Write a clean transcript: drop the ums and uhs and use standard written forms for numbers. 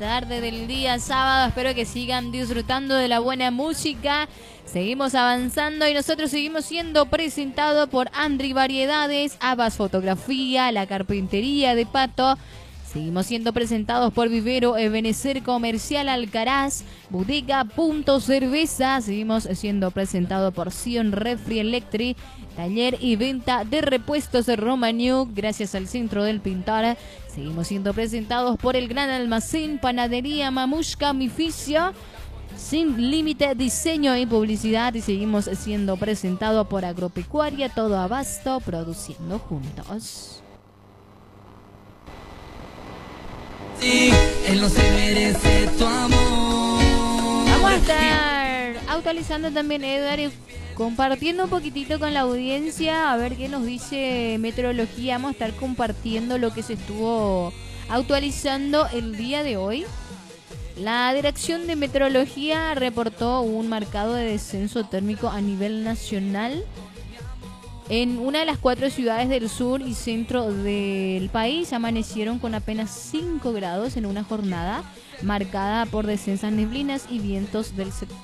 tarde del día sábado. Espero que sigan disfrutando de la buena música. Seguimos avanzando y nosotros seguimos siendo presentados por Andri Variedades, Abbas Fotografía, La Carpintería de Pato. Seguimos siendo presentados por Vivero Ebenecer Comercial Alcaraz, Bodega Punto Cerveza. Seguimos siendo presentados por Sion Refri Electric, taller y venta de repuestos de Romaniuk, gracias al Centro del Pintar. Seguimos siendo presentados por el Gran Almacén, Panadería Mamushka Mificio, Sin Límite Diseño y Publicidad. Y seguimos siendo presentados por Agropecuaria Todo Abasto, produciendo juntos. Sí, él no se merece tu amor. Vamos a estar actualizando también, Edgar, y compartiendo un poquitito con la audiencia, a ver qué nos dice meteorología. Vamos a estar compartiendo lo que se estuvo actualizando el día de hoy. La Dirección de Meteorología reportó un marcado de descenso térmico a nivel nacional en una de las 4 ciudades del sur y centro del país. Amanecieron con apenas 5 grados en una jornada marcada por densas neblinas y vientos del sector